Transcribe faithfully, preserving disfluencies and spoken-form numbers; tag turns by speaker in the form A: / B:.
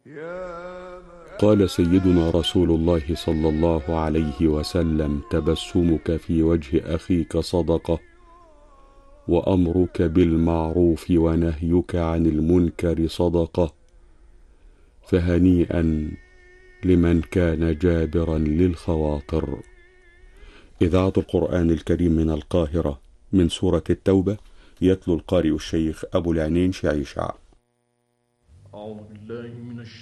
A: قال سيدنا رسول الله صلى الله عليه وسلم: تبسمك في وجه أخيك صدقة، وأمرك بالمعروف ونهيك عن المنكر صدقة، فهنيئا لمن كان جابرا للخواطر. إذاعة القرآن الكريم من القاهرة، من سورة التوبة، يتلو القارئ الشيخ أبو العنين شعيشع.